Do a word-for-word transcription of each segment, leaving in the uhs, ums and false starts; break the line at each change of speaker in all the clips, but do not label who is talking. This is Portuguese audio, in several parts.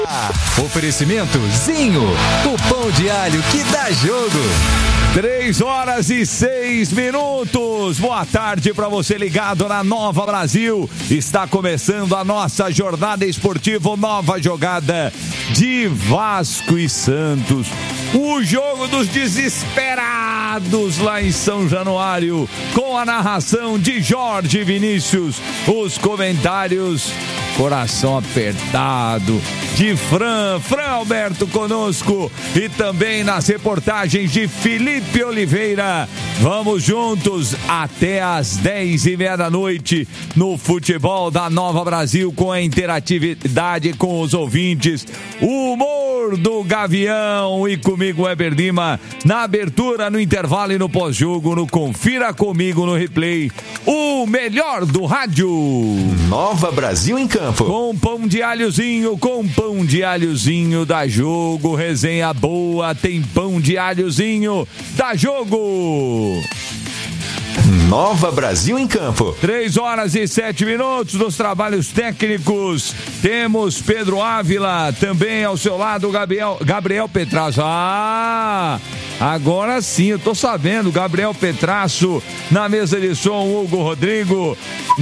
Oferecimento Zinho, o pão de alho que dá jogo.
Três horas e seis minutos. Boa tarde para você ligado na Nova Brasil. Está começando a nossa jornada esportiva, nova jogada de Vasco e Santos. O jogo dos desesperados lá em São Januário, com a narração de Jorge Vinícius, os comentários, coração apertado, de Fran, Fran Alberto conosco, e também nas reportagens de Felipe Oliveira. Vamos juntos até às dez e meia da noite no futebol da Nova Brasil, com a interatividade com os ouvintes, o humor do Gavião e comigo, Weber Lima, na abertura, no intervalo e no pós-jogo, no Confira Comigo no Replay, o melhor do rádio.
Nova Brasil em campo.
Com pão de alhozinho, com pão de alhozinho da Jogo, resenha boa, tem pão de alhozinho da Jogo.
Nova Brasil em campo.
Três horas e sete minutos nos trabalhos técnicos. Temos Pedro Ávila, também ao seu lado Gabriel, Gabriel Petrasso. Ah, agora sim, eu tô sabendo. Gabriel Petrasso na mesa de som, Hugo Rodrigo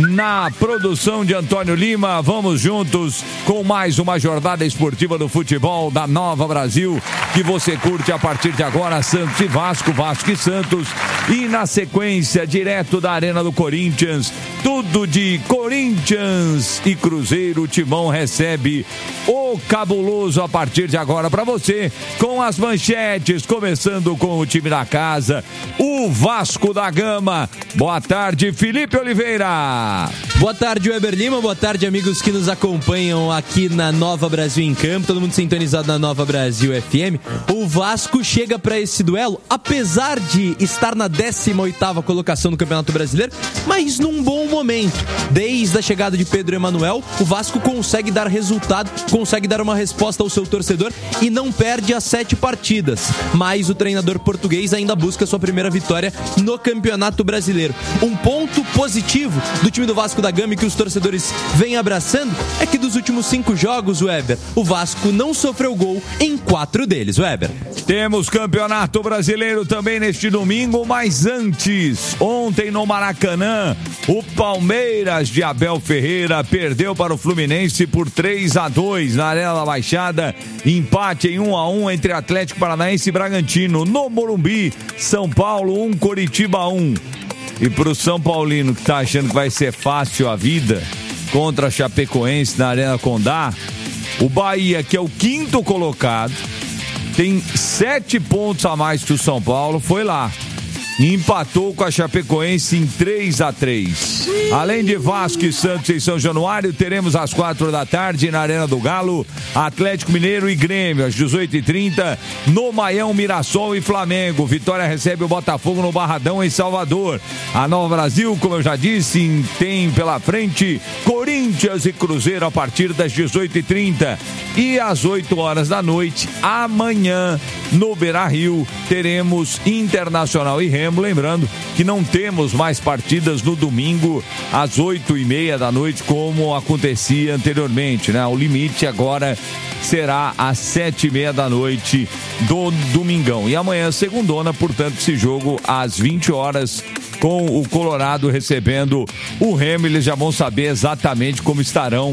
na produção de Antônio Lima. Vamos juntos com mais uma jornada esportiva do futebol da Nova Brasil, que você curte a partir de agora. Santos e Vasco, Vasco e Santos, e na sequência direto da Arena do Corinthians, tudo de Corinthians e Cruzeiro. O Timão recebe o cabuloso a partir de agora para você, com as manchetes, começando com o time da casa, o Vasco da Gama. Boa tarde, Felipe Oliveira.
Boa tarde, Weber Lima. Boa tarde, amigos que nos acompanham aqui na Nova Brasil em Campo. Todo mundo sintonizado na Nova Brasil F M. O Vasco chega para esse duelo, apesar de estar na décima oitava colocação no Campeonato Brasileiro, mas num bom momento. Desde a chegada de Pedro Emanuel, o Vasco consegue dar resultado, consegue dar uma resposta ao seu torcedor e não perde as sete partidas. Mas o treinador português ainda busca sua primeira vitória no Campeonato Brasileiro. Um ponto positivo do time do Vasco da Gama, que os torcedores vêm abraçando, é que dos últimos cinco jogos, Weber, o Vasco não sofreu gol em quatro deles, Weber.
Temos Campeonato Brasileiro também neste domingo, mas antes, ontem no Maracanã, o Palmeiras de Abel Ferreira perdeu para o Fluminense por três a dois na Arena da Baixada, empate em um a um entre Atlético Paranaense e Bragantino. No Morumbi, São Paulo um, Coritiba um. E pro São Paulino, que tá achando que vai ser fácil a vida contra a Chapecoense na Arena Condá, o Bahia, que é o quinto colocado, tem sete pontos a mais que o São Paulo, foi lá e empatou com a Chapecoense em três a três. Além de Vasco e Santos em São Januário, teremos às quatro da tarde na Arena do Galo, Atlético Mineiro e Grêmio, às dezoito e trinta, no Maião, Mirassol e Flamengo. Vitória recebe o Botafogo no Barradão, em Salvador. A Nova Brasil, como eu já disse, tem pela frente Corinthians e Cruzeiro a partir das dezoito e trinta. E às oito horas da noite, amanhã, no Beira-Rio, teremos Internacional e Remo. Lembrando que não temos mais partidas no domingo às oito e meia da noite, como acontecia anteriormente, né? O limite agora será às sete e meia da noite do domingão. E amanhã, segundona, portanto, esse jogo às vinte horas, com o Colorado recebendo o Remo. Eles já vão saber exatamente como estarão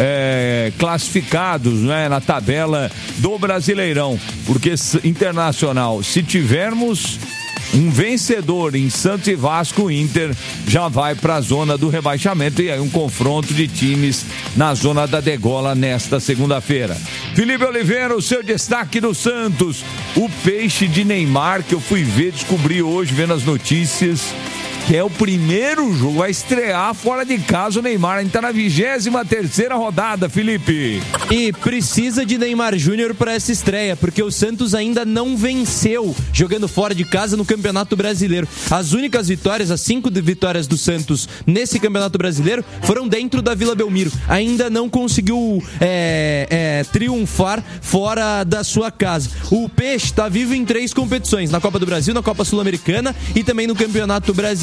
é, classificados, né, na tabela do Brasileirão, porque Internacional, se tivermos um vencedor em Santos e Vasco, Inter já vai para a zona do rebaixamento, e aí um confronto de times na zona da degola nesta segunda-feira. Felipe Oliveira, o seu destaque do Santos, o peixe de Neymar, que eu fui ver, descobri hoje vendo as notícias, que é o primeiro jogo, vai estrear fora de casa o Neymar. A gente tá na vigésima terceira rodada, Felipe.
E precisa de Neymar Júnior para essa estreia, porque o Santos ainda não venceu jogando fora de casa no Campeonato Brasileiro. As únicas vitórias, as cinco vitórias do Santos nesse Campeonato Brasileiro foram dentro da Vila Belmiro. Ainda não conseguiu é, é, triunfar fora da sua casa. O Peixe tá vivo em três competições, na Copa do Brasil, na Copa Sul-Americana e também no Campeonato Brasileiro.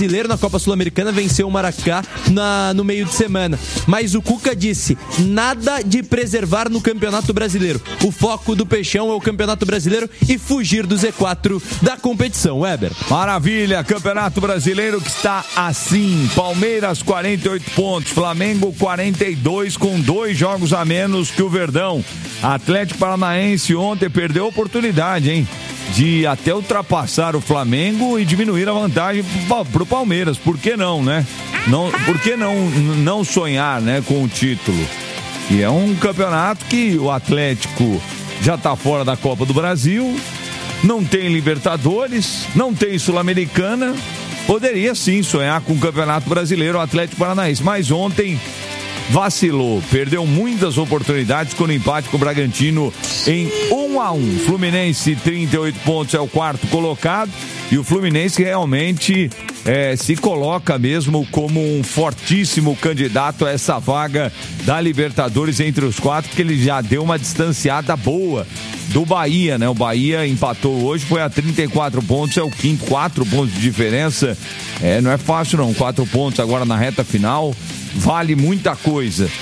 Brasileiro, na Copa Sul-Americana, venceu o Maracá na, no meio de semana. Mas o Cuca disse, nada de preservar no Campeonato Brasileiro. O foco do Peixão é o Campeonato Brasileiro e fugir do Z quatro da competição. Weber.
Maravilha, Campeonato Brasileiro que está assim, Palmeiras quarenta e oito pontos, Flamengo quarenta e dois com dois jogos a menos que o Verdão. Atlético Paranaense ontem perdeu a oportunidade, hein, de até ultrapassar o Flamengo e diminuir a vantagem pro Palmeiras. Por que não, né? Não, por que não, não sonhar, né, com o título? E é um campeonato que o Atlético já está fora da Copa do Brasil, não tem Libertadores, não tem Sul-Americana. Poderia sim sonhar com o Campeonato Brasileiro, o Atlético Paranaense, mas ontem vacilou, perdeu muitas oportunidades com o empate com o Bragantino em um a um. Fluminense, trinta e oito pontos, é o quarto colocado, e o Fluminense realmente é, se coloca mesmo como um fortíssimo candidato a essa vaga da Libertadores entre os quatro, porque ele já deu uma distanciada boa do Bahia, né? O Bahia empatou hoje, foi a trinta e quatro pontos, é o quinto, quatro pontos de diferença. É, não é fácil não, quatro pontos agora na reta final, vale muita coisa.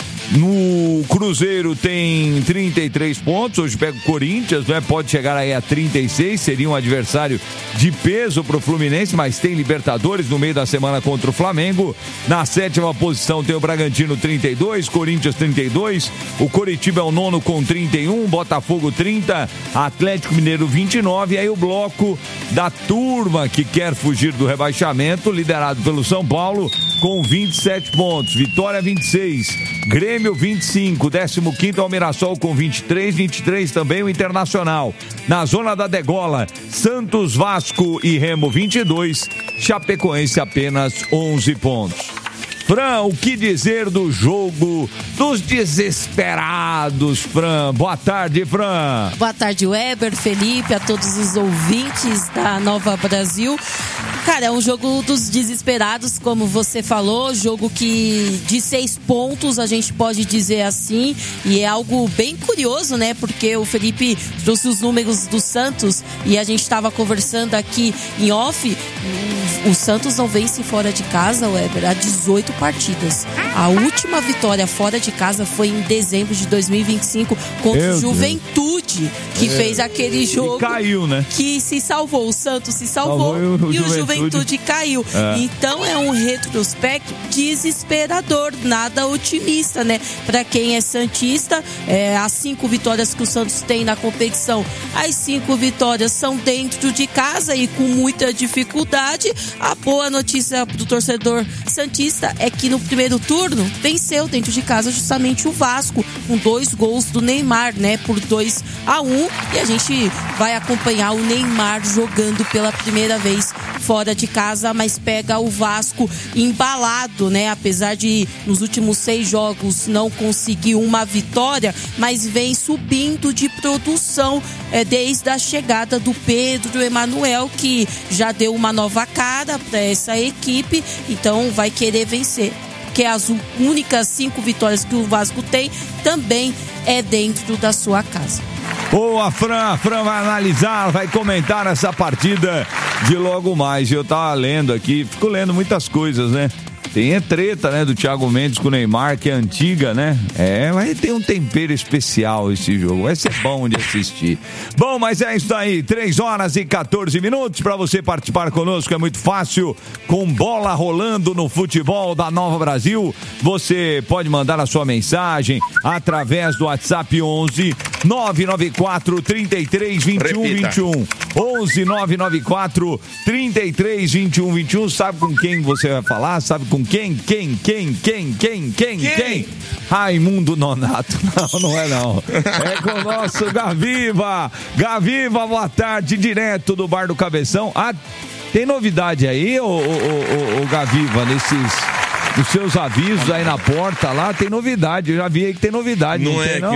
No Cruzeiro tem trinta e três pontos, hoje pega o Corinthians, né? Pode chegar aí a trinta e seis, seria um adversário de peso pro Fluminense, mas tem Libertadores no meio da semana contra o Flamengo. Na sétima posição tem o Bragantino trinta e dois, Corinthians trinta e dois, o Coritiba é o nono com trinta e um, Botafogo trinta, Atlético Mineiro vinte e nove, e aí o bloco da turma que quer fugir do rebaixamento, liderado pelo São Paulo, com vinte e sete pontos, Vitória vinte e seis, Grêmio vinte e cinco, décimo quinto é o Mirassol com vinte e três, vinte e três também o Internacional. Na zona da degola, Santos, Vasco e Remo vinte e dois, Chapecoense apenas onze pontos. Fran, o que dizer do jogo dos desesperados, Fran? Boa tarde, Fran.
Boa tarde, Weber, Felipe, a todos os ouvintes da Nova Brasil. Cara, é um jogo dos desesperados, como você falou, jogo que de seis pontos, a gente pode dizer assim, e é algo bem curioso, né? Porque o Felipe trouxe os números do Santos e a gente estava conversando aqui em off, o Santos não vence fora de casa, Weber, há dezoito partidas. A última vitória fora de casa foi em dezembro de dois mil e vinte e cinco contra Meu o Juventude, que é. fez aquele jogo
e caiu, né?
Que se salvou, o Santos se salvou, salvou o, e o Juventude, Juventude caiu. É. Então é um retrospecto desesperador, nada otimista, né? Para quem é santista, é, as cinco vitórias que o Santos tem na competição, as cinco vitórias são dentro de casa e com muita dificuldade. A boa notícia do torcedor santista é que no primeiro turno venceu dentro de casa justamente o Vasco, com dois gols do Neymar, né? Por dois a um, e a gente vai acompanhar o Neymar jogando pela primeira vez fora de casa, mas pega o Vasco embalado, né? Apesar de nos últimos seis jogos não conseguir uma vitória, mas vem subindo de produção é, desde a chegada do Pedro Emanuel, que já deu uma nova cara para essa equipe, então vai querer vencer, porque as únicas cinco vitórias que o Vasco tem também é dentro da sua casa.
Boa, Fran, Fran vai analisar, vai comentar essa partida de logo mais. Eu tava lendo aqui, fico lendo muitas coisas, né? Tem a treta, né, do Thiago Mendes com o Neymar, que é antiga, né? É, mas tem um tempero especial esse jogo. Vai ser bom de assistir. Bom, mas é isso aí. três horas e quatorze minutos para você participar conosco. É muito fácil. Com bola rolando no futebol da Nova Brasil, você pode mandar a sua mensagem através do WhatsApp onze nove nove quatro, trinta e três, vinte e um, vinte e um. onze nove nove quatro, trinta e três, vinte e um, vinte e um. Sabe com quem você vai falar? Sabe com quem? Quem? Quem? Quem? Quem? Quem? Quem? Quem? Raimundo Nonato. Não, não é não. É com o nosso Gaviva. Gaviva, boa tarde, direto do Bar do Cabeção. Ah, tem novidade aí, ô, ô, ô, ô Gaviva, nesses... Os seus avisos aí na porta lá, tem novidade. Eu já vi aí que tem novidade. Não, não
é
tem, não?
Que...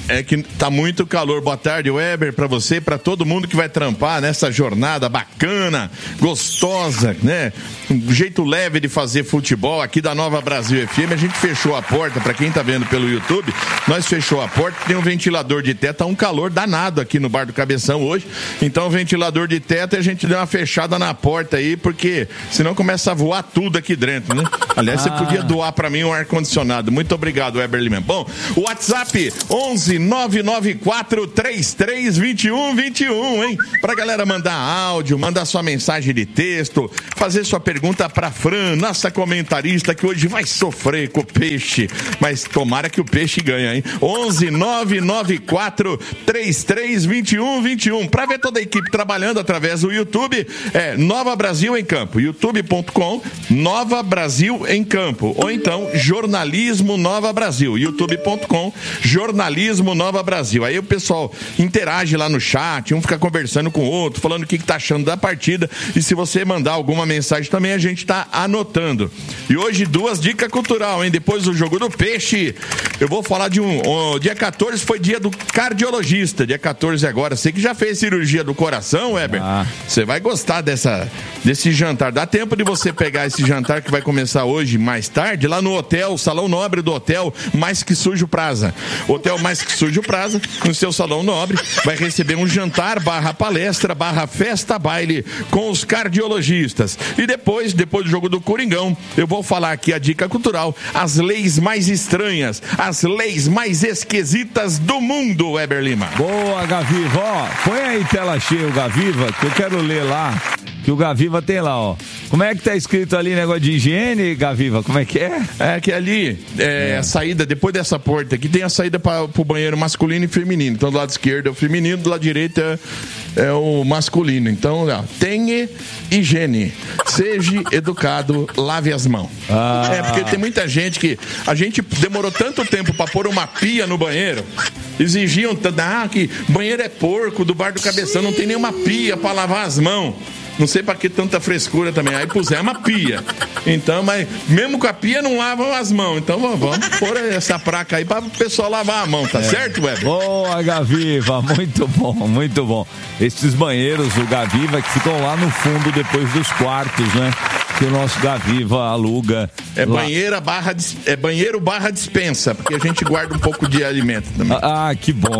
É que tá muito calor. Boa tarde, Weber, pra você e pra todo mundo que vai trampar nessa jornada bacana, gostosa, né? Um jeito leve de fazer futebol aqui da Nova Brasil F M. A gente fechou a porta, pra quem tá vendo pelo YouTube, nós fechou a porta, tem um ventilador de teto, tá um calor danado aqui no Bar do Cabeção hoje. Então, ventilador de teto, a gente deu uma fechada na porta aí, porque senão começa a voar tudo aqui dentro, né? Aliás, ah. você podia doar pra mim um ar-condicionado. Muito obrigado, Weber Lima. Bom, o WhatsApp onze nove nove quatro três três dois um dois um, hein? Pra galera mandar áudio, mandar sua mensagem de texto, fazer sua pergunta pra Fran, nossa comentarista, que hoje vai sofrer com o peixe, mas tomara que o peixe ganhe, hein? onze nove nove quatro três três dois um dois um. Pra ver toda a equipe trabalhando através do YouTube, é Nova Brasil em Campo, youtube ponto com, Nova Brasil em Campo, ou então Jornalismo Nova Brasil, youtube ponto com, Jornalismo Nova Brasil. Aí o pessoal interage lá no chat, um fica conversando com o outro, falando o que, que tá achando da partida, e se você mandar alguma mensagem também, a gente tá anotando. E hoje duas dicas cultural, hein? Depois do jogo do peixe, eu vou falar de um, um dia quatorze foi dia do cardiologista, dia quatorze agora, você que já fez cirurgia do coração, Weber, você ah. vai gostar dessa, desse jantar, dá tempo de você pegar esse jantar que vai começar hoje mais tarde, lá no hotel, Salão Nobre do Hotel Mais Que Sujo Praza. Hotel Mais Que Sujo Praza, no seu Salão Nobre, vai receber um jantar, barra palestra, barra festa, baile com os cardiologistas. E depois, depois do jogo do Coringão, eu vou falar aqui a dica cultural, as leis mais estranhas, as leis mais esquisitas do mundo, Weber Lima.
Boa, Gaviva, ó, põe aí tela cheia o Gaviva, que eu quero ler lá, que o Gaviva tem lá, ó. Como é que tá escrito ali, negócio de higiene, Gaviva? Como é que é?
É que ali, é, é. a saída, depois dessa porta aqui, tem a saída para o banheiro masculino e feminino. Então, do lado esquerdo é o feminino, do lado direito é, é o masculino. Então, ó, tenha higiene, seja educado, lave as mãos. Ah. É, porque tem muita gente que, a gente demorou tanto tempo para pôr uma pia no banheiro, exigiam, ah, que banheiro é porco, do Bar do Cabeção, não tem nenhuma pia para lavar as mãos. Não sei pra que tanta frescura também. Aí pusemos uma pia. Então, mas mesmo com a pia não lavam as mãos. Então vamos pôr essa placa aí pra o pessoal lavar a mão, tá é. certo, Weber?
Boa, Gaviva, muito bom, muito bom. Esses banheiros, o Gaviva, que ficam lá no fundo depois dos quartos, né? Que o nosso Gaviva aluga.
É banheira barra, é banheiro barra dispensa, porque a gente guarda um pouco de alimento também.
Ah, que bom.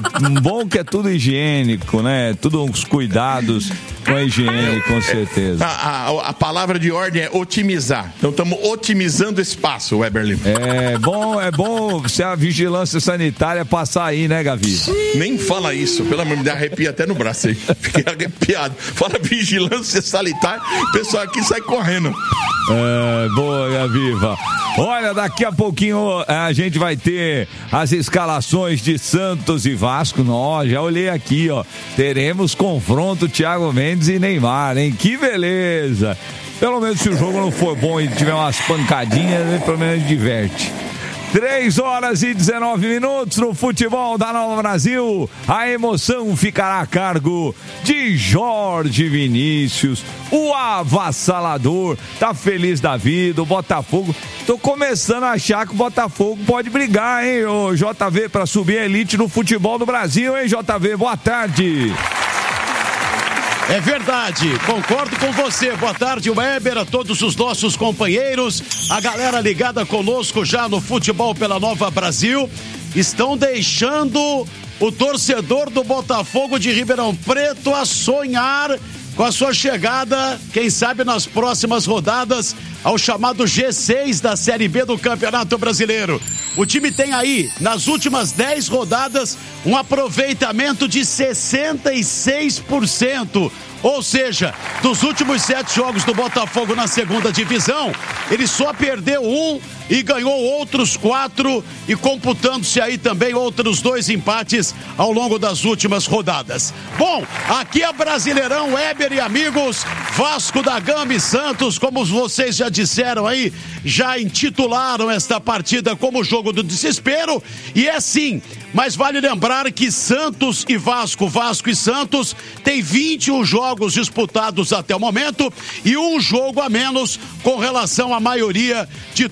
É bom que é tudo higiênico, né? Tudo uns cuidados com a higiene, com certeza.
A, a, a palavra de ordem é otimizar. Então estamos otimizando espaço, Weber Lima.
É bom, é bom se a vigilância sanitária passar aí, né, Gavi?
Nem fala isso, pelo amor de Deus, arrepia até no braço aí. Fiquei arrepiado. Fala vigilância sanitária, o pessoal aqui sai correndo.
É, boa, Gaviva. Olha, daqui a pouquinho a gente vai ter as escalações de Santos e Vasco. Nó, já olhei aqui, ó. Teremos confronto Thiago Mendes e Neymar, hein? Que beleza! Pelo menos se o jogo não for bom e tiver umas pancadinhas, pelo menos diverte. três horas e dezenove minutos no futebol da Nova Brasil. A emoção ficará a cargo de Jorge Vinícius, o avassalador. Tá feliz da vida, o Botafogo. Tô começando a achar que o Botafogo pode brigar, hein, o J V, pra subir a elite no futebol do Brasil, hein, J V? Boa tarde.
É verdade, concordo com você. Boa tarde, Weber, a todos os nossos companheiros, a galera ligada conosco já no Futebol pela Nova Brasil. Estão deixando o torcedor do Botafogo de Ribeirão Preto a sonhar com a sua chegada, quem sabe nas próximas rodadas, ao chamado G seis da Série B do Campeonato Brasileiro. O time tem aí, nas últimas dez rodadas, um aproveitamento de sessenta e seis por cento. Ou seja, dos últimos sete jogos do Botafogo na segunda divisão, ele só perdeu um e ganhou outros quatro, e computando-se aí também outros dois empates ao longo das últimas rodadas. Bom, aqui é Brasileirão, Weber e amigos, Vasco da Gama e Santos, como vocês já disseram aí, já intitularam esta partida como jogo do desespero, e é sim, mas vale lembrar que Santos e Vasco, Vasco e Santos tem vinte e um jogos disputados até o momento e um jogo a menos com relação à maioria de todos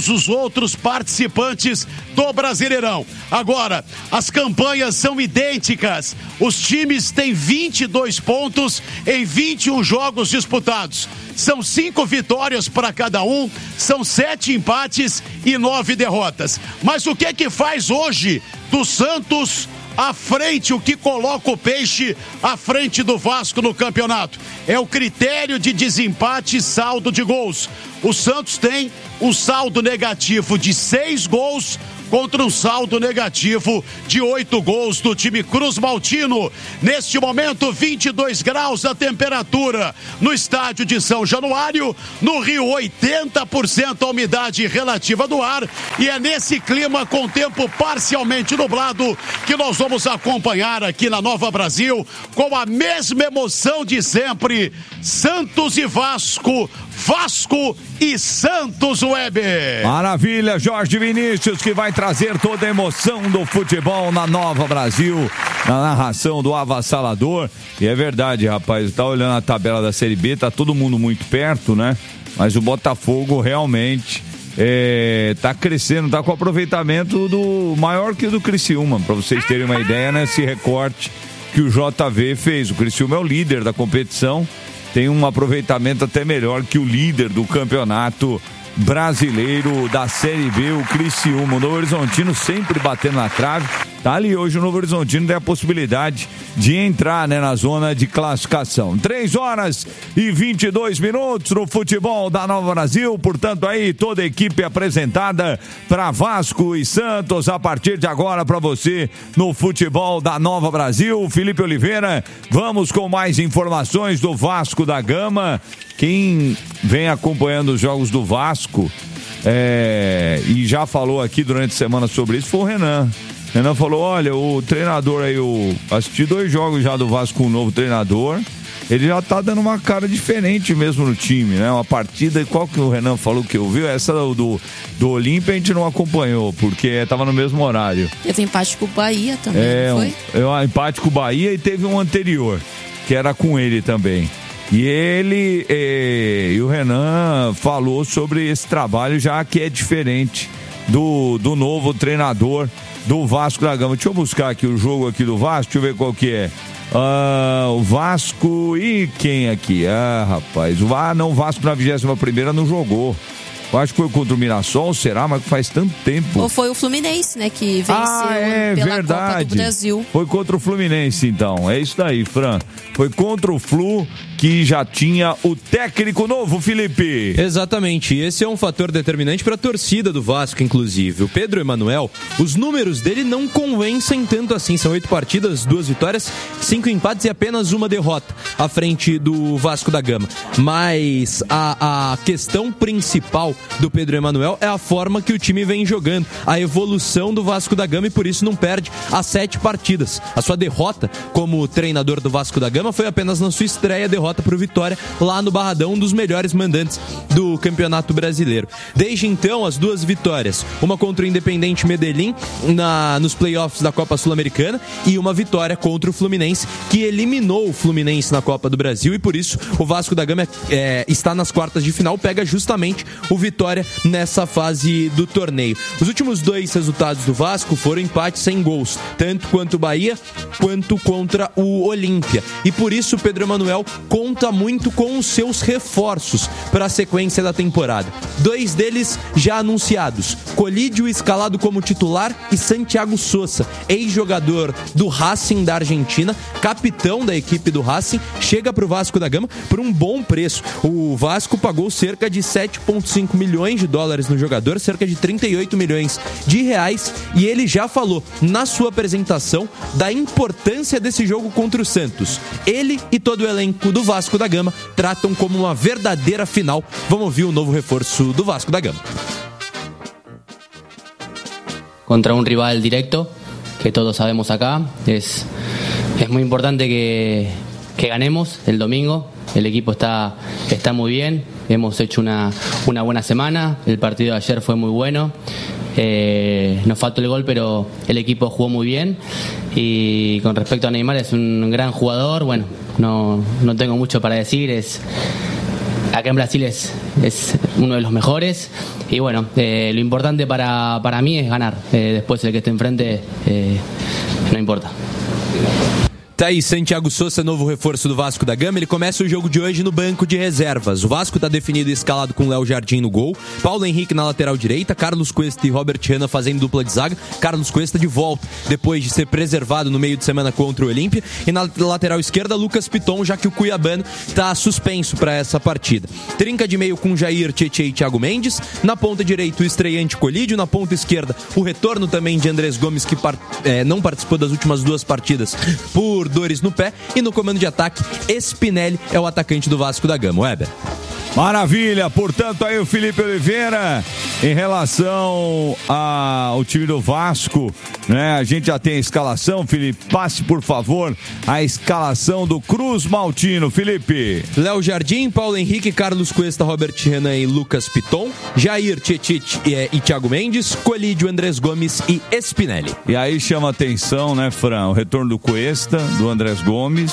todos os outros participantes do Brasileirão. Agora, as campanhas são idênticas. Os times têm vinte e dois pontos em vinte e um jogos disputados. São cinco vitórias para cada um, são sete empates e nove derrotas. Mas o que é que faz hoje do Santos à frente, o que coloca o Peixe à frente do Vasco no campeonato? É o critério de desempate e saldo de gols. O Santos tem um saldo negativo de seis gols contra um saldo negativo de oito gols do time Cruz Maltino. Neste momento, vinte e dois graus a temperatura no estádio de São Januário. No Rio, oitenta por cento a umidade relativa do ar. E é nesse clima com tempo parcialmente nublado que nós vamos acompanhar aqui na Nova Brasil, com a mesma emoção de sempre. Santos e Vasco, Vasco e Santos, Weber.
Maravilha, Jorge Vinícius, que vai trazer toda a emoção do futebol na Nova Brasil, na narração do avassalador. E é verdade, rapaz, tá olhando a tabela da Série B, tá todo mundo muito perto, né? Mas o Botafogo realmente é, tá crescendo, tá com aproveitamento do maior que o do Criciúma, pra vocês terem uma ideia, né? Esse recorte que o J V fez. O Criciúma é o líder da competição, tem um aproveitamento até melhor que o líder do campeonato brasileiro da Série B, o Criciúma. O Novo Horizontino sempre batendo na trave. Tá ali hoje o Novo Horizontino tem a possibilidade de entrar, né, na zona de classificação. três horas e vinte e dois minutos no futebol da Nova Brasil. Portanto, aí toda a equipe apresentada para Vasco e Santos a partir de agora para você no futebol da Nova Brasil. Felipe Oliveira, vamos com mais informações do Vasco da Gama. Quem vem acompanhando os jogos do Vasco é, e já falou aqui durante a semana sobre isso foi o Renan. Renan falou, olha, o treinador aí, eu assisti dois jogos já do Vasco com um novo treinador, ele já tá dando uma cara diferente mesmo no time, né? Uma partida, e qual que o Renan falou que ouviu? Essa do, do Olímpia a gente não acompanhou, porque tava no mesmo horário.
Teve empate com o Bahia também,
é,
não foi?
É, um empate com o Bahia e teve um anterior, que era com ele também. E ele e, e o Renan falou sobre esse trabalho já que é diferente do, do novo treinador do Vasco da Gama. Deixa eu buscar aqui o jogo aqui do Vasco, deixa eu ver qual que é. Ah, o Vasco e quem aqui? Ah, rapaz, o ah, não, o Vasco na vigésima primeira não jogou. Eu acho que foi contra o Mirassol, será? Mas faz tanto tempo.
Ou foi o Fluminense, né, que venceu
ah, é,
pela
verdade.
Copa do Brasil.
Foi contra o Fluminense, então. É isso daí, Fran. Foi contra o Flu, que já tinha o técnico novo, Felipe.
Exatamente. Esse é um fator determinante para a torcida do Vasco, inclusive. O Pedro Emanuel, os números dele não convencem tanto assim. São oito partidas, duas vitórias, cinco empates e apenas uma derrota à frente do Vasco da Gama. Mas a, a questão principal do Pedro Emanuel é a forma que o time vem jogando, a evolução do Vasco da Gama, e por isso não perde as sete partidas. A sua derrota como treinador do Vasco da Gama foi apenas na sua estreia, derrota para o Vitória lá no Barradão, um dos melhores mandantes do Campeonato Brasileiro. Desde então, as duas vitórias, uma contra o Independente Medellín na, nos playoffs da Copa Sul-Americana e uma vitória contra o Fluminense, que eliminou o Fluminense na Copa do Brasil, e por isso o Vasco da Gama é, está nas quartas de final, pega justamente o Vitória nessa fase do torneio. Os últimos dois resultados do Vasco foram empates sem gols, tanto quanto o Bahia quanto contra o Olímpia, e por isso o Pedro Emanuel conta muito com os seus reforços para a sequência da temporada. Dois deles já anunciados: Colídio, escalado como titular, e Santiago Sosa, ex-jogador do Racing da Argentina, capitão da equipe do Racing, chega para o Vasco da Gama por um bom preço. O Vasco pagou cerca de sete vírgula cinco milhões de dólares no jogador, cerca de trinta e oito milhões de reais, e ele já falou na sua apresentação da importância desse jogo contra o Santos. Ele e todo o elenco do Vasco da Gama tratam como uma verdadeira final. Vamos ouvir o novo reforço do Vasco da Gama.
Contra un rival directo, que todos sabemos acá, es, es muy importante que, que ganemos el domingo. El equipo está, está muy bien, hemos hecho una, una buena semana, el partido de ayer fue muy bueno, eh, nos faltó el gol, pero el equipo jugó muy bien. Y con respecto a Neymar, es un gran jugador, bueno, no, no tengo mucho para decir, es... acá en Brasil es, es uno de los mejores y bueno, eh, lo importante para, para mí es ganar, eh, después el que esté enfrente eh, no importa.
Tá aí, Santiago Sousa, novo reforço do Vasco da Gama. Ele começa o jogo de hoje no banco de reservas. O Vasco tá definido e escalado com Léo Jardim no gol, Paulo Henrique na lateral direita, Carlos Cuesta e Robert Renan fazendo dupla de zaga. Carlos Cuesta de volta, depois de ser preservado no meio de semana contra o Olímpia. E na lateral esquerda, Lucas Piton, já que o cuiabano tá suspenso para essa partida. Trinca de meio com Jair, Tietê e Thiago Mendes. Na ponta direita, o estreante Colídio. Na ponta esquerda, o retorno também de Andrés Gomes, que par- é, não participou das últimas duas partidas por dores no pé, e no comando de ataque Spinelli é o atacante do Vasco da Gama. Weber.
Maravilha, portanto aí o Felipe Oliveira em relação ao time do Vasco, né? A gente já tem a escalação, Felipe, passe por favor a escalação do Cruz Maltino, Felipe.
Léo Jardim, Paulo Henrique, Carlos Cuesta, Robert Renan e Lucas Piton, Jair, Tietê e, e Thiago Mendes, Colídio, Andrés Gomes e Spinelli.
E aí chama atenção, né, Fran, o retorno do Cuesta, do Andrés Gomes.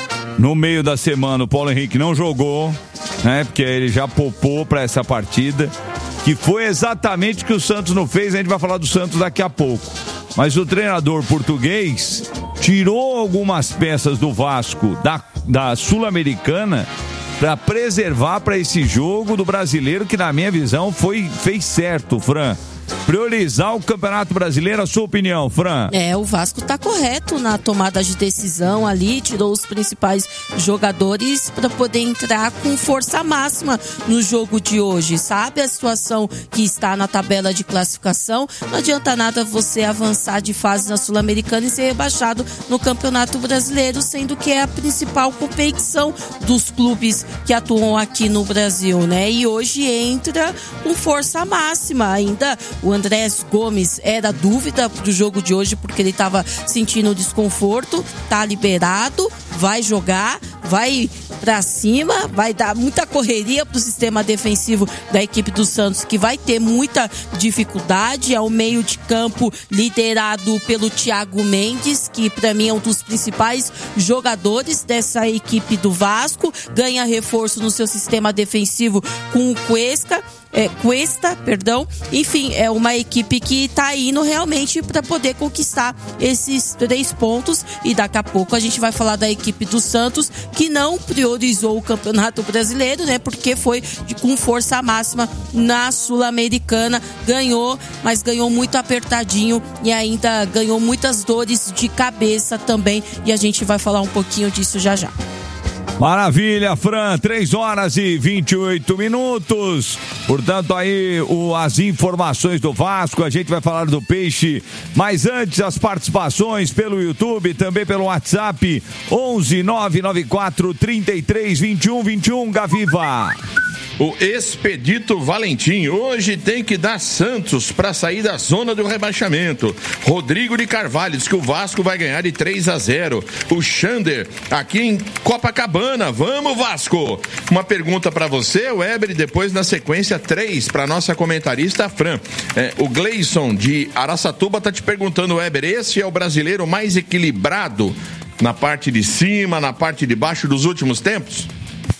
No meio da semana o Paulo Henrique não jogou, né? Porque ele já poupou para essa partida, que foi exatamente o que o Santos não fez. A gente vai falar do Santos daqui a pouco. Mas o treinador português tirou algumas peças do Vasco da, da Sul-Americana para preservar para esse jogo do Brasileiro, que na minha visão foi, fez certo, Fran. Priorizar o Campeonato Brasileiro, a sua opinião, Fran?
É, o Vasco tá correto na tomada de decisão ali, tirou os principais jogadores para poder entrar com força máxima no jogo de hoje, sabe? A situação que está na tabela de classificação, não adianta nada você avançar de fase na Sul-Americana e ser rebaixado no Campeonato Brasileiro, sendo que é a principal competição dos clubes que atuam aqui no Brasil, né? E hoje entra com força máxima ainda. O Andrés Gomes era dúvida pro jogo de hoje porque ele estava sentindo desconforto, tá liberado, vai jogar, vai pra cima, vai dar muita correria pro sistema defensivo da equipe do Santos, que vai ter muita dificuldade. É o meio de campo liderado pelo Thiago Mendes, que pra mim é um dos principais jogadores dessa equipe do Vasco, ganha reforço no seu sistema defensivo com o Cuesta, é, Cuesta, perdão, enfim, é uma equipe que tá indo realmente para poder conquistar esses três pontos, e daqui a pouco a gente vai falar da equipe do Santos, que não priorizou o Campeonato Brasileiro, né, porque foi de, com força máxima na Sul-Americana, ganhou, mas ganhou muito apertadinho e ainda ganhou muitas dores de cabeça também, e a gente vai falar um pouquinho disso já já.
Maravilha, Fran, três horas e vinte e oito minutos. Portanto, aí o, as informações do Vasco, a gente vai falar do Peixe. Mas antes, as participações pelo YouTube, também pelo WhatsApp, onze nove nove quatro, trinta e três, vinte e um, vinte e um, Gaviva.
O Expedito Valentim hoje tem que dar Santos para sair da zona do rebaixamento. Rodrigo de Carvalho diz que o Vasco vai ganhar de três a zero. O Xander aqui em Copacabana, vamos Vasco! Uma pergunta para você, Weber, e depois na sequência três para nossa comentarista Fran. É, o Gleison de Araçatuba tá te perguntando, Weber, esse é o brasileiro mais equilibrado na parte de cima, na parte de baixo dos últimos tempos?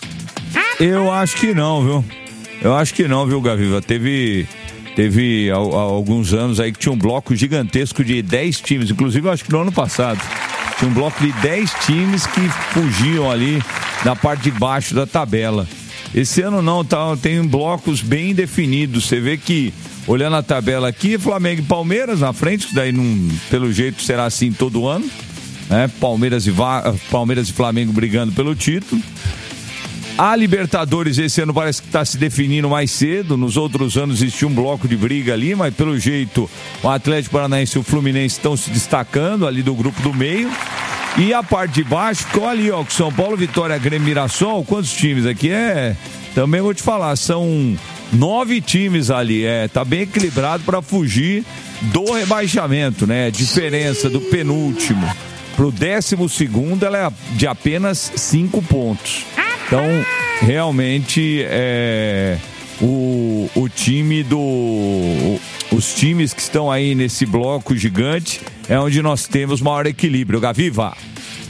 Eu acho que não, viu? Eu acho que não, viu, Gaviva? Teve, teve há, há alguns anos aí que tinha um bloco gigantesco de dez times, inclusive eu acho que no ano passado. Tinha um bloco de dez times que fugiam ali da parte de baixo da tabela. Esse ano não, tá, tem blocos bem definidos. Você vê que, olhando a tabela aqui, Flamengo e Palmeiras na frente, que daí não, pelo jeito será assim todo ano, né? Palmeiras e, Va- Palmeiras e Flamengo brigando pelo título. A Libertadores esse ano parece que está se definindo mais cedo. Nos outros anos existia um bloco de briga ali, mas pelo jeito o Atlético Paranaense e o Fluminense estão se destacando ali do grupo do meio. E a parte de baixo ficou ali, ó, com São Paulo, Vitória, Grêmio, Mirassol. Quantos times aqui? É, também vou te falar, são nove times ali. É, tá bem equilibrado para fugir do rebaixamento, né? A diferença do penúltimo pro décimo segundo, ela é de apenas cinco pontos. Então, realmente, é, o, o time do... O, os times que estão aí nesse bloco gigante é onde nós temos maior equilíbrio. Gaviva.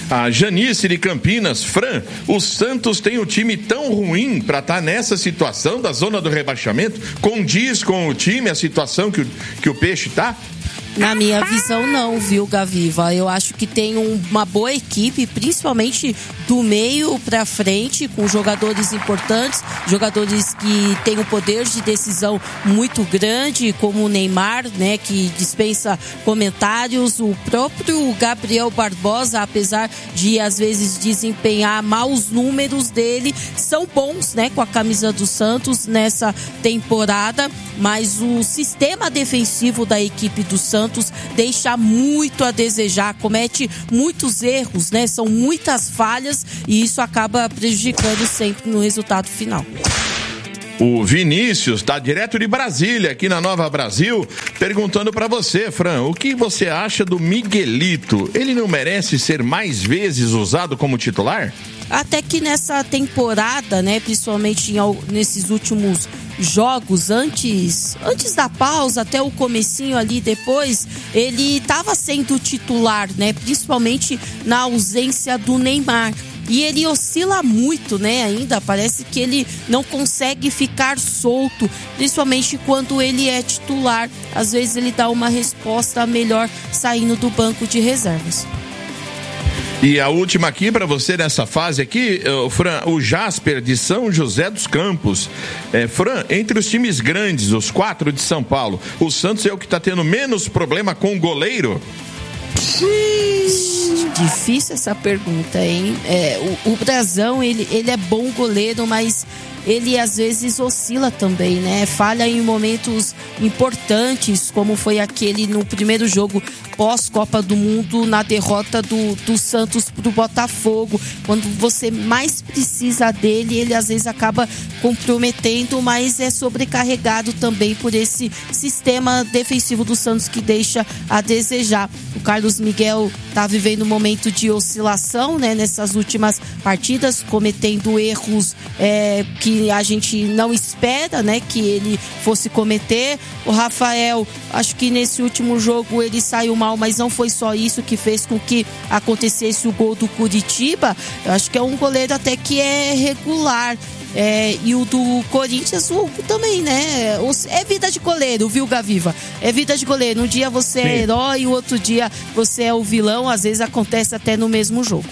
A Janice de Campinas, Fran, o Santos tem um time tão ruim para estar tá nessa situação da zona do rebaixamento? Condiz com o time, a situação que o, que o Peixe tá?
Na minha visão, não, viu, Gaviva? Eu acho que tem um, uma boa equipe, principalmente do meio pra frente, com jogadores importantes, jogadores que têm um poder de decisão muito grande, como o Neymar, né, que dispensa comentários. O próprio Gabriel Barbosa, apesar de às vezes desempenhar maus números dele, são bons, né, com a camisa do Santos nessa temporada, mas o sistema defensivo da equipe do Santos deixa muito a desejar, comete muitos erros, né? São muitas falhas e isso acaba prejudicando sempre no resultado final.
O Vinícius está direto de Brasília, aqui na Nova Brasil, perguntando para você, Fran, o que você acha do Miguelito? Ele não merece ser mais vezes usado como titular?
Até que nessa temporada, né, principalmente em, nesses últimos jogos, antes, antes da pausa, até o comecinho ali depois, ele estava sendo titular, né, principalmente na ausência do Neymar. E ele oscila muito, né, ainda, parece que ele não consegue ficar solto, principalmente quando ele é titular. Às vezes ele dá uma resposta melhor saindo do banco de reservas.
E a última aqui para você nessa fase aqui, uh, Fran, o Jasper de São José dos Campos. É, Fran, entre os times grandes, os quatro de São Paulo, o Santos é o que está tendo menos problema com o goleiro?
Difícil essa pergunta, hein? É, o, o Brazão, ele, ele é bom goleiro, mas ele às vezes oscila também, né? Falha em momentos importantes, como foi aquele no primeiro jogo pós-Copa do Mundo, na derrota do, do Santos pro Botafogo. Quando você mais precisa dele, ele às vezes acaba comprometendo, mas é sobrecarregado também por esse sistema defensivo do Santos que deixa a desejar. O Carlos Miguel tá vivendo um momento de oscilação, né, nessas últimas partidas, cometendo erros é, que a gente não espera, né, que ele fosse cometer. O Rafael, acho que nesse último jogo ele saiu mal, mas não foi só isso que fez com que acontecesse o gol do Curitiba. Eu acho que é um goleiro até que é regular. É, e o do Corinthians o, também, né? É vida de goleiro, viu, Gaviva? É vida de goleiro. Um dia você Sim. é herói e o outro dia você é o vilão. Às vezes acontece até no mesmo jogo.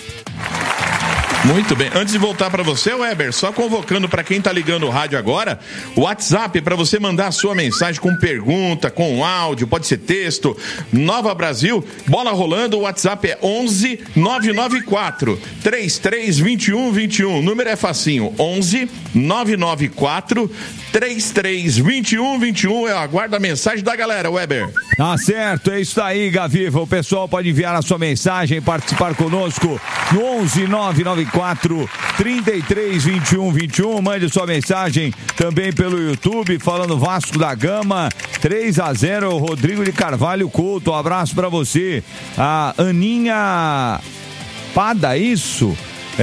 Muito bem. Antes de voltar para você, Weber, só convocando para quem tá ligando o rádio agora, o WhatsApp para você mandar a sua mensagem com pergunta, com áudio, pode ser texto. Nova Brasil, bola rolando, o WhatsApp é onze nove nove quatro, três três dois um dois um. O número é facinho, onze nove nove quatro, três três dois um dois um. Eu aguardo a mensagem da galera, Weber.
Tá certo, é isso aí, Gaviva. O pessoal pode enviar a sua mensagem, participar conosco no onze nove nove quatro, três três dois um dois um. Mande sua mensagem também pelo YouTube, falando Vasco da Gama, três a zero, Rodrigo de Carvalho Couto. Um abraço pra você. A Aninha Pada, isso?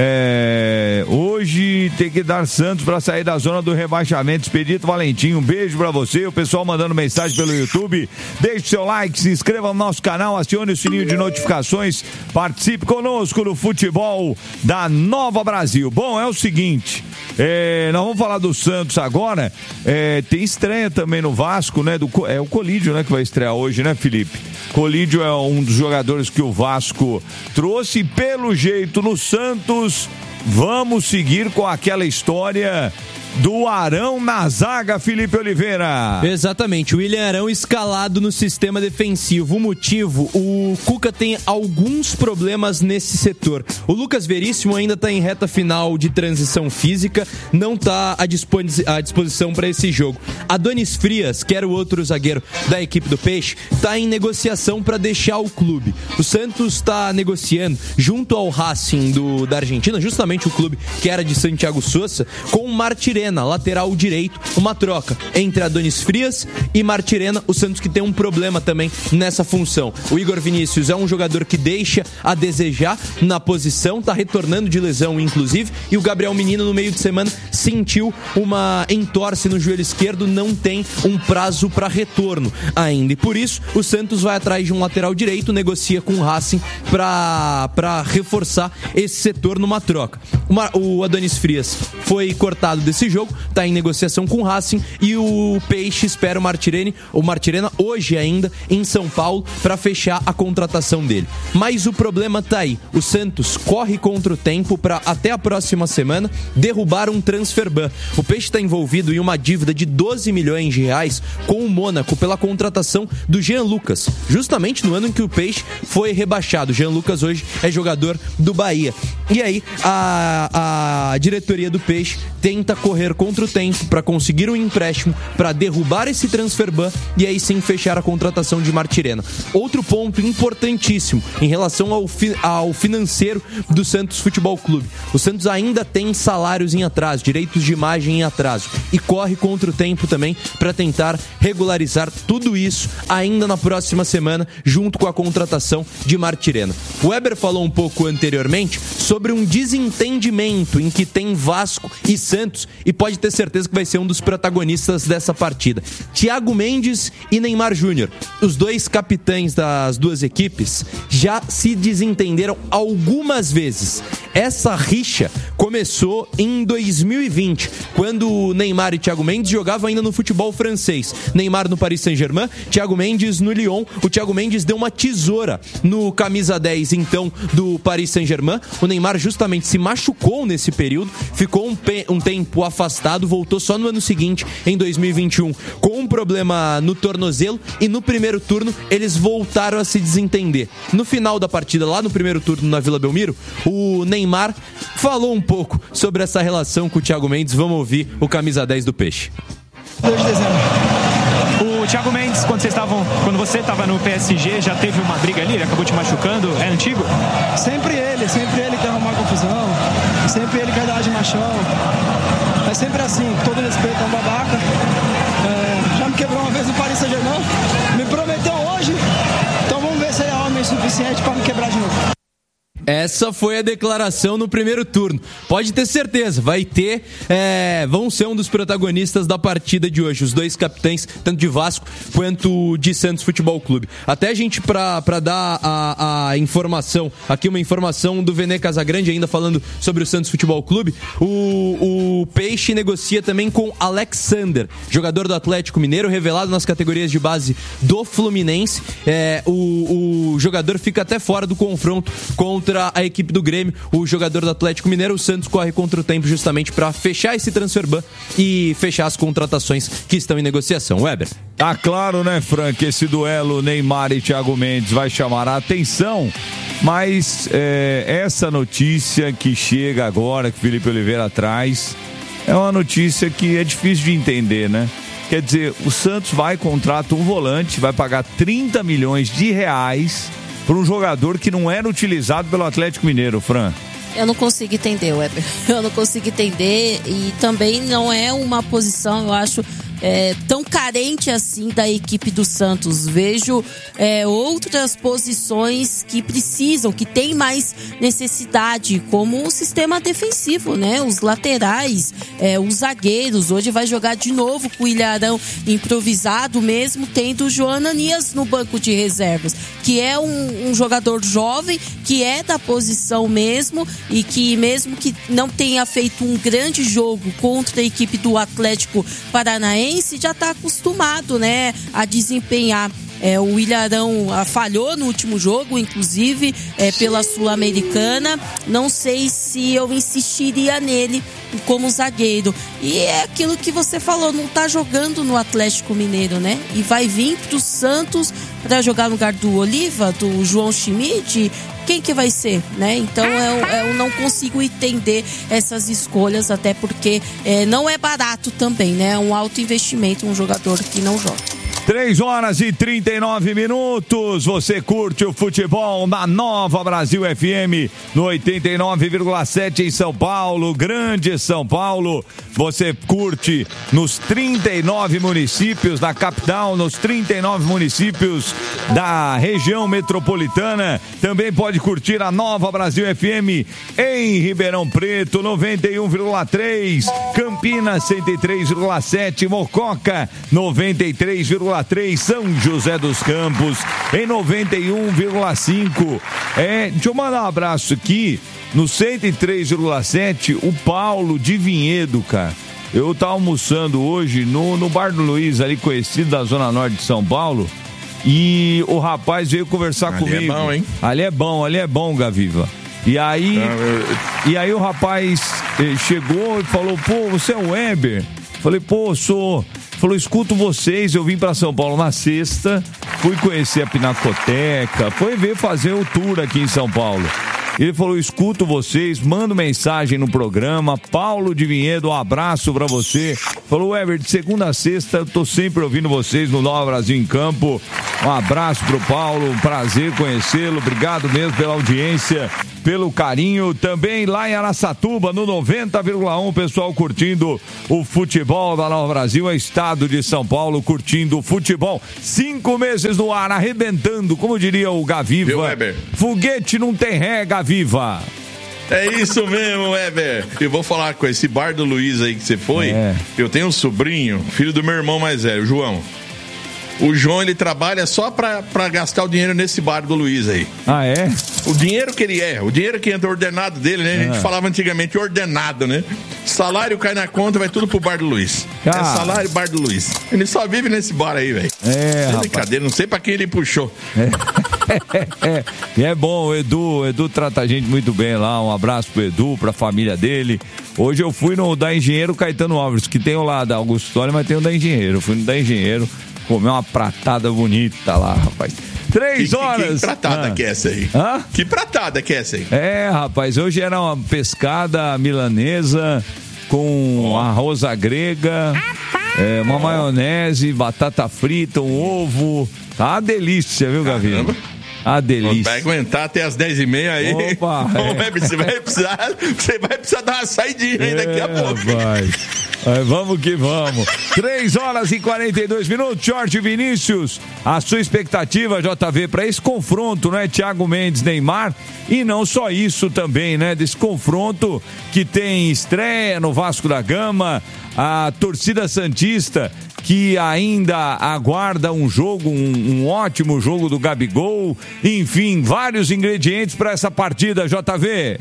É, hoje tem que dar Santos para sair da zona do rebaixamento. Expedito Valentim, um beijo para você. O pessoal mandando mensagem pelo YouTube. Deixe seu like, se inscreva no nosso canal, acione o sininho de notificações, participe conosco no futebol da Nova Brasil. Bom, é o seguinte, é, nós vamos falar do Santos agora. É, tem estreia também no Vasco, né? Do, é o Colídio, né, que vai estrear hoje, né, Felipe? Colídio é um dos jogadores que o Vasco trouxe. Pelo jeito, no Santos, vamos seguir com aquela história do Arão na zaga, Felipe Oliveira.
Exatamente, o William Arão escalado no sistema defensivo. O motivo, o Cuca tem alguns problemas nesse setor. O Lucas Veríssimo ainda está em reta final de transição física, não está à disposição para esse jogo. Adonis Frias, que era o outro zagueiro da equipe do Peixe, está em negociação para deixar o clube. O Santos está negociando junto ao Racing do, da Argentina, justamente o clube que era de Santiago Sousa, com o Martirena, Martirena, lateral direito, uma troca entre Adonis Frias e Martirena, o Santos que tem um problema também nessa função. O Igor Vinícius é um jogador que deixa a desejar na posição, tá retornando de lesão inclusive, e o Gabriel Menino no meio de semana sentiu uma entorse no joelho esquerdo, não tem um prazo para retorno ainda, e por isso o Santos vai atrás de um lateral direito, negocia com o Racing para reforçar esse setor numa troca. O Adonis Frias foi cortado desse jogo, tá em negociação com o Racing, e o Peixe espera o Martirene, o Martirena hoje ainda em São Paulo para fechar a contratação dele. Mas o problema tá aí, o Santos corre contra o tempo para até a próxima semana derrubar um transfer ban. O Peixe está envolvido em uma dívida de doze milhões de reais com o Mônaco pela contratação do Jean Lucas, justamente no ano em que o Peixe foi rebaixado. O Jean Lucas hoje é jogador do Bahia. E aí a, a diretoria do Peixe tenta correr contra o tempo para conseguir um empréstimo para derrubar esse transfer ban e aí sim fechar a contratação de Martirena. Outro ponto importantíssimo em relação ao, fi, ao financeiro do Santos Futebol Clube. O Santos ainda tem salários em atraso, direitos de imagem em atraso, e corre contra o tempo também para tentar regularizar tudo isso ainda na próxima semana, junto com a contratação de Martirena. O Weber falou um pouco anteriormente sobre um desentendimento em que tem Vasco e Santos, e pode ter certeza que vai ser um dos protagonistas dessa partida. Thiago Mendes e Neymar Júnior, os dois capitães das duas equipes, já se desentenderam algumas vezes. Essa rixa começou em dois mil e vinte, quando Neymar e Thiago Mendes jogavam ainda no futebol francês. Neymar no Paris Saint-Germain, Thiago Mendes no Lyon. O Thiago Mendes deu uma tesoura no camisa dez, então, do Paris Saint-Germain. O Neymar justamente se machucou nesse período, ficou um, pe- um tempo afastado, voltou só no ano seguinte, em dois mil e vinte e um, com um problema no tornozelo, e no primeiro turno eles voltaram a se desentender. No final da partida, lá no primeiro turno na Vila Belmiro, o Neymar falou um pouco sobre essa relação com o Thiago Mendes. Vamos ouvir o camisa dez do Peixe.
dois de dezembro. O Thiago Mendes, quando vocês estavam, quando você estava no P S G, já teve uma briga ali? Ele acabou te machucando? É antigo?
Sempre ele, sempre ele quer arrumar confusão, sempre ele quer dar de machão. É sempre assim, com todo respeito, é um babaca. É, já me quebrou uma vez no Paris Saint-Germain, me prometeu hoje, então vamos ver se é homem suficiente para me quebrar de novo.
Essa foi a declaração no primeiro turno. Pode ter certeza, vai ter, é, vão ser um dos protagonistas da partida de hoje, os dois capitães, tanto de Vasco quanto de Santos Futebol Clube. Até a gente, pra, pra dar a, a informação, aqui uma informação do Vene Casagrande, ainda falando sobre o Santos Futebol Clube, o, o Peixe negocia também com Alexander, jogador do Atlético Mineiro, revelado nas categorias de base do Fluminense. É, o, o jogador fica até fora do confronto contra a equipe do Grêmio, o jogador do Atlético Mineiro. O Santos corre contra o tempo justamente para fechar esse transfer ban e fechar as contratações que estão em negociação. Weber.
Tá claro, né, Frank? Esse duelo Neymar e Thiago Mendes vai chamar a atenção, mas é, essa notícia que chega agora, que Felipe Oliveira traz, é uma notícia que é difícil de entender, né? Quer dizer, o Santos vai contratar um volante, vai pagar trinta milhões de reais para um jogador que não era utilizado pelo Atlético Mineiro, Fran.
Eu não consigo entender, Weber. Eu não consigo entender, e também não é uma posição, eu acho, é, tão carente assim da equipe do Santos. Vejo é, outras posições que precisam, que tem mais necessidade, como o sistema defensivo, né? Os laterais, é, os zagueiros. Hoje vai jogar de novo com o Ilharão improvisado, mesmo tendo o João Ananias no banco de reservas, que é um, um jogador jovem, que é da posição mesmo, e que mesmo que não tenha feito um grande jogo contra a equipe do Atlético Paranaense, já está acostumado, né, a desempenhar. É, o Ilharão a, falhou no último jogo, inclusive é, pela Sul-Americana. Não sei se eu insistiria nele como zagueiro. E é aquilo que você falou, não tá jogando no Atlético Mineiro, né? E vai vir pro Santos para jogar no lugar do Oliva, do João Schmidt. Quem que vai ser, né? Então eu, eu não consigo entender essas escolhas, até porque é, não é barato também, né? É um alto investimento, um jogador que não joga.
três horas e trinta e nove minutos. Você curte o futebol na Nova Brasil F M no oitenta e nove vírgula sete em São Paulo, Grande São Paulo. Você curte nos trinta e nove municípios da capital, nos trinta e nove municípios da região metropolitana. Também pode curtir a Nova Brasil F M em Ribeirão Preto, noventa e um vírgula três, Campinas cento e três vírgula sete, Mococa noventa e três vírgula três, São José dos Campos em noventa e um vírgula cinco. É, deixa eu mandar um abraço aqui no cento e três vírgula sete, o Paulo de Vinhedo, cara. Eu tava almoçando hoje no, no Bar do Luiz, ali conhecido da Zona Norte de São Paulo, e o rapaz veio conversar ali comigo. Ali é bom, hein? Ali é bom, ali é bom, Gaviva. E aí, ah, eu... e aí o rapaz eh, chegou e falou, pô, você é o Weber? Falei, pô, sou... Falou, escuto vocês, eu vim pra São Paulo na sexta, fui conhecer a Pinacoteca, foi ver fazer o tour aqui em São Paulo. Ele falou, escuto vocês, mando mensagem no programa. Paulo de Vinhedo, um abraço pra você. Falou, Weber, de segunda a sexta eu tô sempre ouvindo vocês no Nova Brasil em Campo. Um abraço pro Paulo, um prazer conhecê-lo, obrigado mesmo pela audiência, pelo carinho. Também lá em Araçatuba, no noventa vírgula um, pessoal curtindo o futebol da Nova Brasil, é estado de São Paulo curtindo o futebol. Cinco meses no ar, arrebentando, como diria o Gaviva.
Viu, Weber?
Foguete não tem ré, Gaviva.
É isso mesmo, Weber. Eu vou falar com esse Bar do Luiz aí que você foi. É. Eu tenho um sobrinho, filho do meu irmão mais velho, o João. O João, ele trabalha só pra, pra gastar o dinheiro nesse Bar do Luiz aí.
Ah, é?
O dinheiro que ele é, o dinheiro que entra ordenado dele, né? A gente ah. falava antigamente ordenado, né? Salário cai na conta, vai tudo pro Bar do Luiz. Ah. É salário Bar do Luiz. Ele só vive nesse bar aí, velho.
É, é
brincadeira, não sei pra quem ele puxou.
É, é, é, é bom, o Edu, o Edu trata a gente muito bem lá. Um abraço pro Edu, pra família dele. Hoje eu fui no da Engenheiro Caetano Alves, que tem o lá da Augustório, mas tem o da Engenheiro. Eu fui no da Engenheiro, comer uma pratada bonita lá, rapaz. Três
que,
horas.
Que, que pratada ah. que é essa aí?
Hã?
Que pratada que é essa aí?
É, rapaz, hoje era uma pescada milanesa com oh. arroz à grega, é, uma oh. maionese, batata frita, um ovo. Tá uma delícia, viu, Gavinho? A delícia.
Vai aguentar até as dez e meia aí.
Opa, é.
Você vai precisar, você vai precisar dar uma saidinha aí daqui
é,
a pouco.
Vai. É, vamos que vamos. três horas e quarenta e dois minutos. Jorge Vinícius, a sua expectativa, J V, para esse confronto, né? Thiago Mendes, Neymar, e não só isso também, né? Desse confronto que tem estreia no Vasco da Gama, a torcida santista que ainda aguarda um jogo, um, um ótimo jogo do Gabigol, enfim, vários ingredientes para essa partida, J V.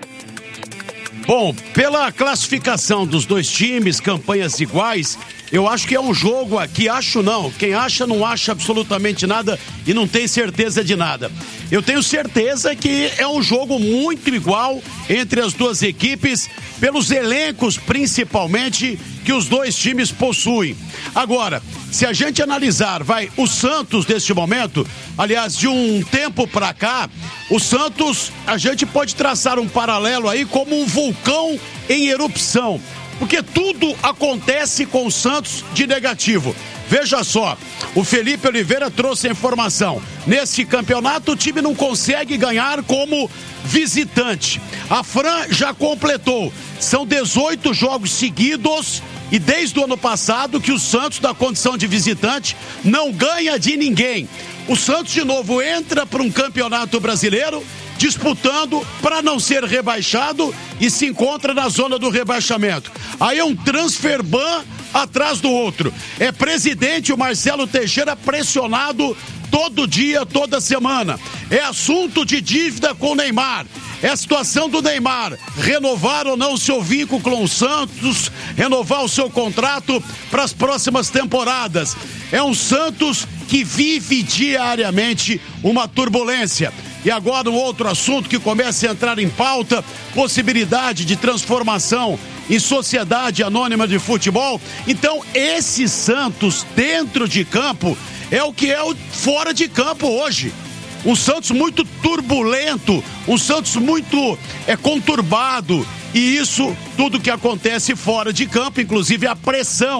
Bom, pela classificação dos dois times, campanhas iguais, eu acho que é um jogo aqui, acho não, quem acha não acha absolutamente nada e não tem certeza de nada. Eu tenho certeza que é um jogo muito igual entre as duas equipes, pelos elencos principalmente que os dois times possuem. Agora, se a gente analisar, vai, o Santos neste momento, aliás, de um tempo pra cá, o Santos, a gente pode traçar um paralelo aí como um vulcão em erupção, porque tudo acontece com o Santos de negativo. Veja só, o Felipe Oliveira trouxe a informação. Nesse campeonato, o time não consegue ganhar como visitante. A Fran já completou. São dezoito jogos seguidos e desde o ano passado que o Santos, da condição de visitante, não ganha de ninguém. O Santos, de novo, entra para um campeonato brasileiro disputando para não ser rebaixado e se encontra na zona do rebaixamento. Aí é um transfer ban atrás do outro. É presidente o Marcelo Teixeira pressionado todo dia, toda semana. É assunto de dívida com o Neymar. É a situação do Neymar, renovar ou não o seu vínculo com o Santos, renovar o seu contrato para as próximas temporadas. É um Santos que vive diariamente uma turbulência. E agora um outro assunto que começa a entrar em pauta, possibilidade de transformação em sociedade anônima de futebol. Então esse Santos dentro de campo é o que é o fora de campo hoje. Um Santos muito turbulento, um Santos muito é, conturbado. E isso, tudo que acontece fora de campo, inclusive a pressão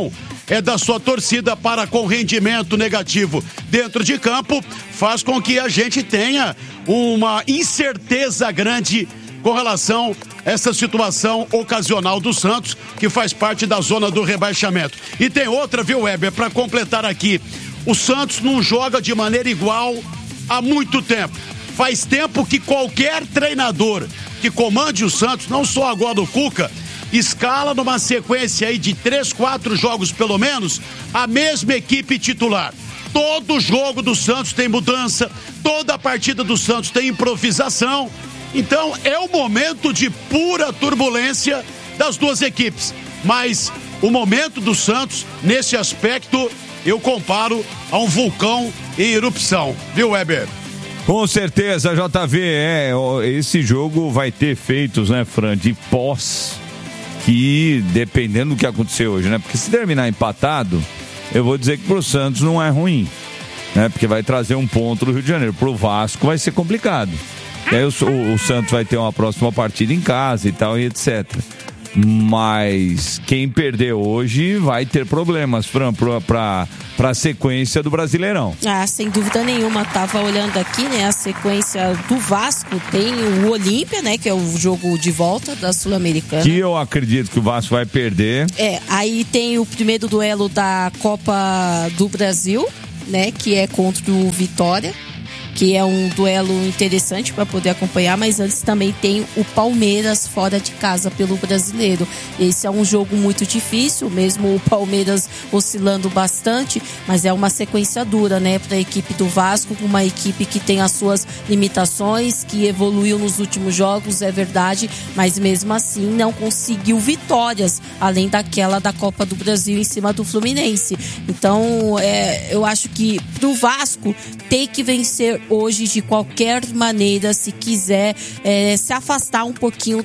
é da sua torcida para com rendimento negativo dentro de campo, faz com que a gente tenha uma incerteza grande com relação a essa situação ocasional do Santos, que faz parte da zona do rebaixamento. E tem outra, viu, Weber, para completar aqui. O Santos não joga de maneira igual há muito tempo. Faz tempo que qualquer treinador que comande o Santos, não só agora o Cuca, escala numa sequência aí de três, quatro jogos pelo menos, a mesma equipe titular. Todo jogo do Santos tem mudança, toda partida do Santos tem improvisação. Então é o momento de pura turbulência das duas equipes. Mas o momento do Santos, nesse aspecto, eu comparo a um vulcão em erupção. Viu, Weber?
Com certeza, J V, é, esse jogo vai ter efeitos, né, Fran, de pós, que dependendo do que aconteceu hoje, né? Porque se terminar empatado, eu vou dizer que pro Santos não é ruim, né? Porque vai trazer um ponto do Rio de Janeiro. Pro Vasco vai ser complicado. E aí o, o, o Santos vai ter uma próxima partida em casa e tal, e etcétera. Mas quem perder hoje vai ter problemas, Fran, pra, pra, pra sequência do Brasileirão.
Ah, sem dúvida nenhuma. Tava olhando aqui, né, a sequência do Vasco. Tem o Olímpia, né, que é o jogo de volta da Sul-Americana.
Que eu acredito que o Vasco vai perder.
É, aí tem o primeiro duelo da Copa do Brasil, né, que é contra o Vitória, que é um duelo interessante para poder acompanhar, mas antes também tem o Palmeiras fora de casa pelo Brasileiro. Esse é um jogo muito difícil, mesmo o Palmeiras oscilando bastante, mas é uma sequência dura, né, para a equipe do Vasco, uma equipe que tem as suas limitações, que evoluiu nos últimos jogos, é verdade, mas mesmo assim não conseguiu vitórias, além daquela da Copa do Brasil em cima do Fluminense. Então, é, eu acho que pro Vasco tem que vencer hoje de qualquer maneira, se quiser é, se afastar um pouquinho